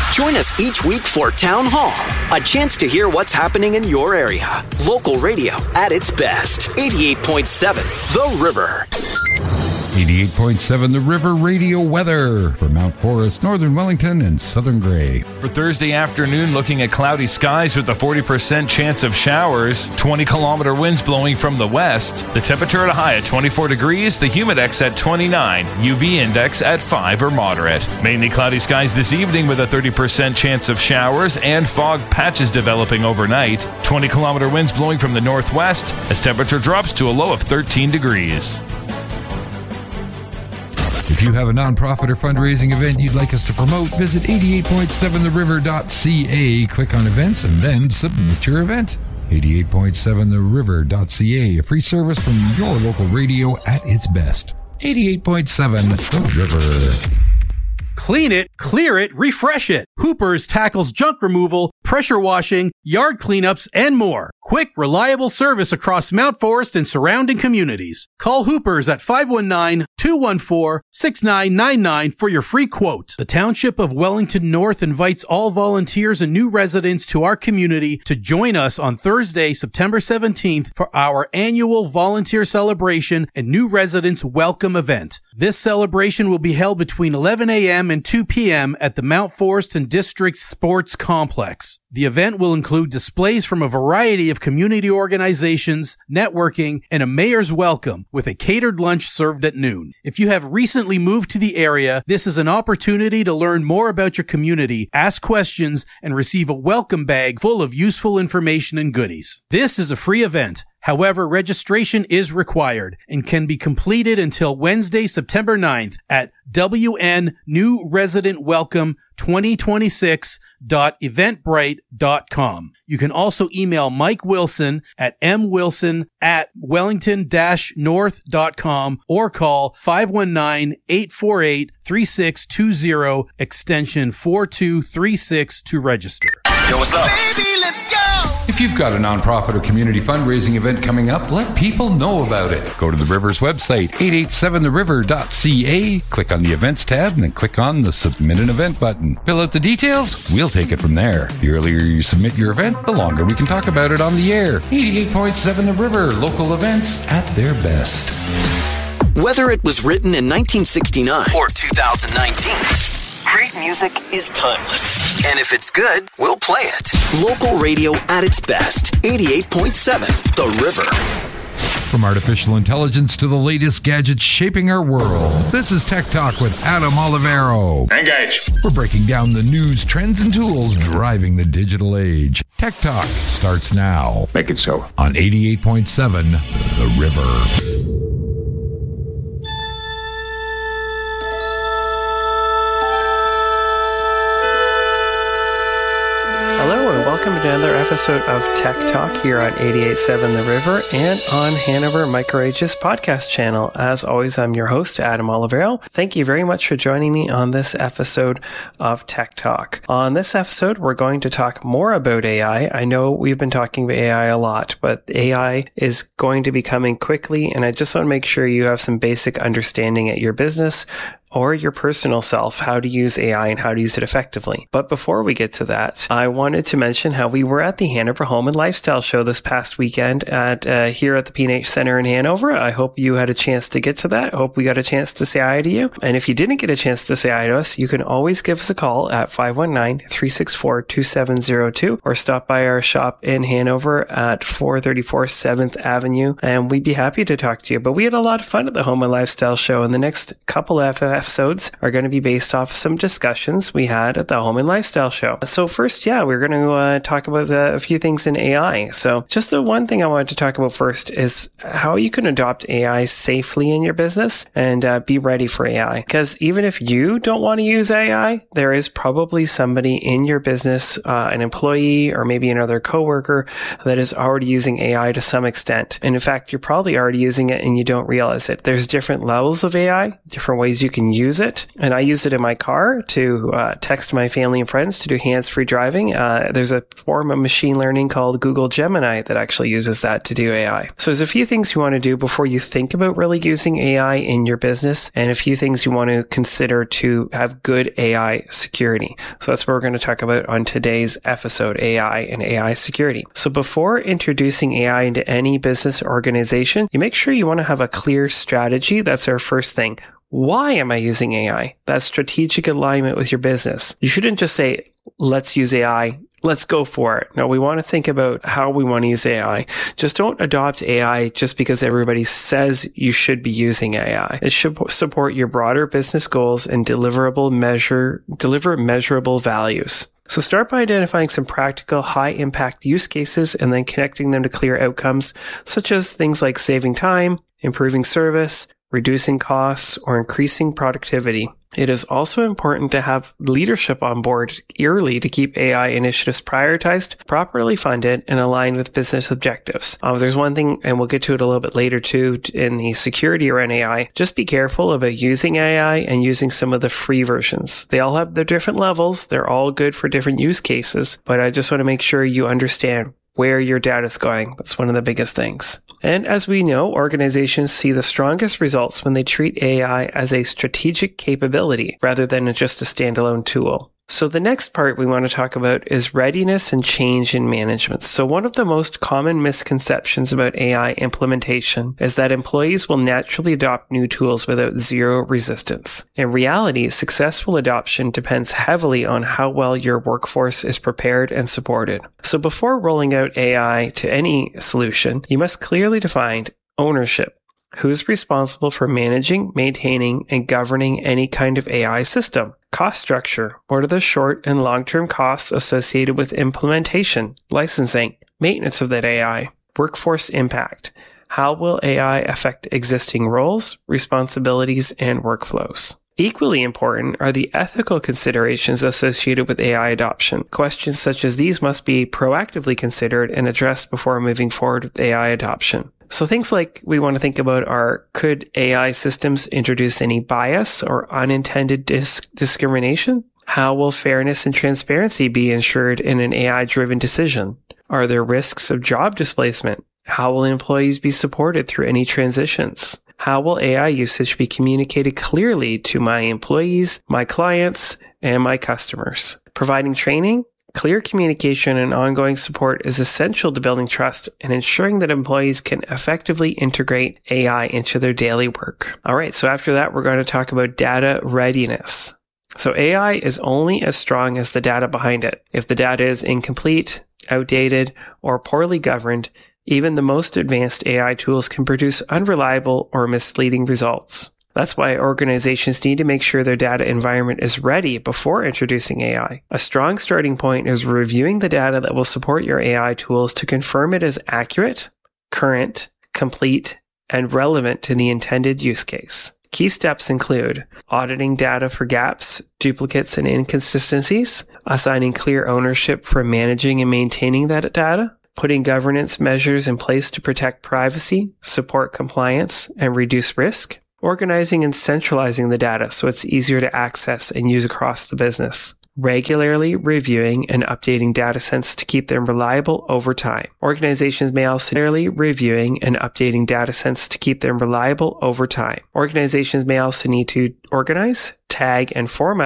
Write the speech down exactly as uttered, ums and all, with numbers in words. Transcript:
Join us each week for Town Hall, a chance to hear what's happening in your area. Local radio at its best. eighty-eight point seven The River. eighty-eight point seven The River radio weather for Mount Forest, Northern Wellington, and Southern Grey. For Thursday afternoon, looking at cloudy skies with a forty percent chance of showers, twenty kilometer winds blowing from the west. The temperature at a high at twenty-four degrees, the humidex at twenty-nine, U V index at five or moderate. Mainly cloudy skies this evening with a thirty percent chance of showers and fog patches developing overnight. twenty kilometer winds blowing from the northwest as temperature drops to a low of thirteen degrees. If you have a nonprofit or fundraising event you'd like us to promote, visit eighty-eight point seven the river dot c a, click on events, and then submit your event. eighty-eight point seven the river dot c a, a free service from your local radio at its best. eighty-eight point seven The River. Clean it, clear it, refresh it. Hoopers tackles junk removal, pressure washing, yard cleanups, and more. Quick, reliable service across Mount Forest and surrounding communities. Call Hoopers at five one nine, two one four, six nine nine nine for your free quote. The Township of Wellington North invites all volunteers and new residents to our community to join us on Thursday, September seventeenth for our annual volunteer celebration and new residents welcome event. This celebration will be held between eleven a.m. and two p.m. at the Mount Forest and District Sports Complex. The event will include displays from a variety of community organizations, networking, and a mayor's welcome with a catered lunch served at noon. If you have recently moved to the area, this is an opportunity to learn more about your community, ask questions, and receive a welcome bag full of useful information and goodies. This is a free event. However, registration is required and can be completed until Wednesday, September ninth at W N New Resident Welcome twenty twenty-six dot eventbrite dot com. You can also email Mike Wilson at m wilson at wellington dash north dot com or call five one nine, eight four eight, three six two zero extension four two three six to register. Yo, what's up? Baby, let's go! If you've got a nonprofit or community fundraising event coming up, let people know about it. Go to the River's website, eight eight seven the river dot c a, click on the events tab, and then click on the submit an event button. Fill out the details, we'll take it from there. The earlier you submit your event, the longer we can talk about it on the air. eighty-eight point seven The River, local events at their best. Whether it was written in nineteen sixty-nine or two thousand nineteen, great music is timeless. And if it's good, we'll play it. Local radio at its best. eighty-eight point seven The River. From artificial intelligence to the latest gadgets shaping our world, this is Tech Talk with Adam Olivero. Engage. We're breaking down the news, trends, and tools driving the digital age. Tech Talk starts now. Make it so. On eighty-eight point seven The River. Welcome to another episode of Tech Talk here on eighty-eight point seven The River and on Hanover Microage's podcast channel. As always, I'm your host, Adam Olivero. Thank you very much for joining me on this episode of Tech Talk. On this episode, we're going to talk more about A I. I know we've been talking about A I a lot, but A I is going to be coming quickly, and I just want to make sure you have some basic understanding at your business or your personal self, how to use A I and how to use it effectively. But before we get to that, I wanted to mention how we were at the Hanover Home and Lifestyle Show this past weekend at uh, here at the P and H Center in Hanover. I hope you had a chance to get to that. I hope we got a chance to say hi to you. And if you didn't get a chance to say hi to us, you can always give us a call at five one nine, three six four, two seven zero two or stop by our shop in Hanover at four thirty-four seventh Avenue, and we'd be happy to talk to you. But we had a lot of fun at the Home and Lifestyle Show, and the next couple of episodes are going to be based off some discussions we had at the Home and Lifestyle Show. So first, yeah, we're going to uh, talk about uh, a few things in A I. So just the one thing I wanted to talk about first is how you can adopt A I safely in your business and uh, be ready for A I. Because even if you don't want to use A I, there is probably somebody in your business, uh, an employee or maybe another coworker that is already using A I to some extent. And in fact, you're probably already using it and you don't realize it. There's different levels of A I, different ways you can can use it. And I use it in my car to uh, text my family and friends to do hands-free driving. Uh, there's a form of machine learning called Google Gemini that actually uses that to do A I. So there's a few things you want to do before you think about really using A I in your business, and a few things you want to consider to have good A I security. So that's what we're going to talk about on today's episode, A I and A I security. So before introducing A I into any business or organization, you make sure you want to have a clear strategy. That's our first thing. Why am I using A I? That's strategic alignment with your business. You shouldn't just say, let's use A I. Let's go for it. No, we want to think about how we want to use A I. Just don't adopt A I just because everybody says you should be using A I. It should support your broader business goals and deliverable measure, deliver measurable values. So start by identifying some practical, high-impact use cases and then connecting them to clear outcomes, such as things like saving time, improving service, reducing costs, or increasing productivity. It is also important to have leadership on board early to keep A I initiatives prioritized, properly funded, and aligned with business objectives. Uh, there's one thing, and we'll get to it a little bit later too, in the security around A I. Just be careful about using A I and using some of the free versions. They all have their different levels. They're all good for different use cases, but I just want to make sure you understand where your data is going. That's one of the biggest things. And as we know, organizations see the strongest results when they treat A I as a strategic capability rather than just a standalone tool. So the next part we want to talk about is readiness and change in management. So one of the most common misconceptions about A I implementation is that employees will naturally adopt new tools without zero resistance. In reality, successful adoption depends heavily on how well your workforce is prepared and supported. So before rolling out A I to any solution, you must clearly define ownership. Who's responsible for managing, maintaining, and governing any kind of A I system? Cost structure. What are the short and long-term costs associated with implementation, licensing, maintenance of that A I? Workforce impact. How will A I affect existing roles, responsibilities, and workflows? Equally important are the ethical considerations associated with A I adoption. Questions such as these must be proactively considered and addressed before moving forward with A I adoption. So things like we want to think about are, could A I systems introduce any bias or unintended dis- discrimination? How will fairness and transparency be ensured in an A I-driven decision? Are there risks of job displacement? How will employees be supported through any transitions? How will A I usage be communicated clearly to my employees, my clients, and my customers? Providing training, clear communication, and ongoing support is essential to building trust and ensuring that employees can effectively integrate A I into their daily work. All right, so after that, we're going to talk about data readiness. So A I is only as strong as the data behind it. If the data is incomplete, outdated, or poorly governed, even the most advanced A I tools can produce unreliable or misleading results. That's why organizations need to make sure their data environment is ready before introducing A I. A strong starting point is reviewing the data that will support your A I tools to confirm it is accurate, current, complete, and relevant to the intended use case. Key steps include auditing data for gaps, duplicates, and inconsistencies, assigning clear ownership for managing and maintaining that data, putting governance measures in place to protect privacy, support compliance, and reduce risk, organizing and centralizing the data so it's easier to access and use across the business. Regularly reviewing and updating data sets to keep them reliable over time. Organizations may also regularly reviewing and updating data sets to keep them reliable over time. Organizations may also need to organize, tag, and format